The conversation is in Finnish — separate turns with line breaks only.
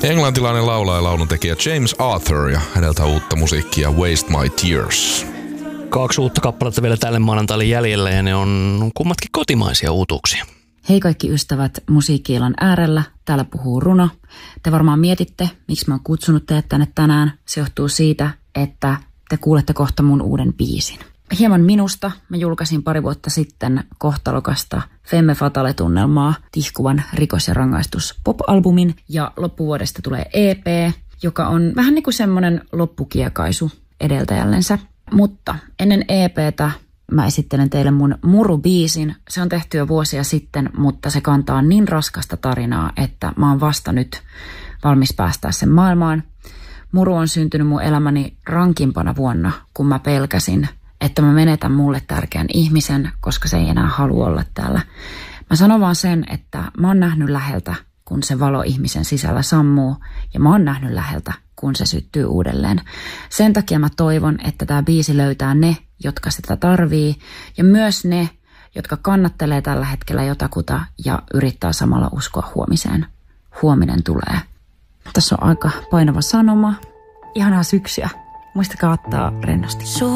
Englantilainen laulaja ja lauluntekijä James Arthur ja häneltä uutta musiikkia Waste My Tears.
2 uutta kappaletta vielä tälle maanantaille jäljellä ja ne on kummatkin kotimaisia uutuuksia.
Hei kaikki ystävät musiikki-illan äärellä, täällä puhuu Runo. Te varmaan mietitte, miksi mä oon kutsunut teidät tänne tänään. Se johtuu siitä, että te kuulette kohta mun uuden biisin. Hieman minusta mä julkaisin pari vuotta sitten kohtalokasta Femme Fatale-tunnelmaa tihkuvan Rikos ja rangaistus pop-albumin. Ja loppuvuodesta tulee EP, joka on vähän niin kuin semmoinen loppukiekaisu edeltäjällensä. Mutta ennen EPtä mä esittelen teille mun Muru-biisin. Se on tehty jo vuosia sitten, mutta se kantaa niin raskasta tarinaa, että mä oon vasta nyt valmis päästää sen maailmaan. Muru on syntynyt mun elämäni rankimpana vuonna, kun mä pelkäsin, että mä menetän mulle tärkeän ihmisen, koska se ei enää halua olla täällä. Mä sanon vaan sen, että mä oon nähnyt läheltä, kun se valo ihmisen sisällä sammuu, ja mä oon nähnyt läheltä, kun se syttyy uudelleen. Sen takia mä toivon, että tää biisi löytää ne, jotka sitä tarvii, ja myös ne, jotka kannattelee tällä hetkellä jotakuta ja yrittää samalla uskoa huomiseen. Huominen tulee. Tässä on aika painava sanoma. Ihanaa syksyä. Muistakaa ottaa rennosti.